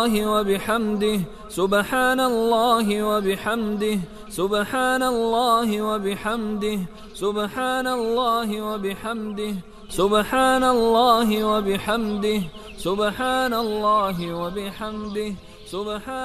وبحمده سبحان الله وبحمده سبحان الله وبحمده سبحان الله وبحمده سبحان الله وبحمده سبحان الله وبحمده سبحان